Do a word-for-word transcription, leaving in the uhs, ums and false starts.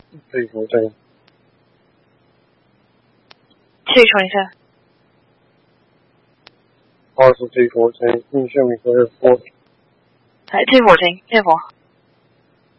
地火症。 可以说一下。 二是地火症，印象里头有火。 係地火症，地火。